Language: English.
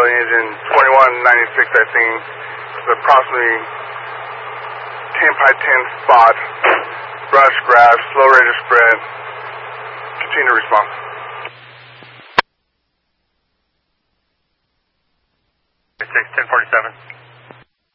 the engine, 2196, I think. It's approximately 10 by 10 spot, brush, grass, slow rate of spread. Continue to respond. 1047.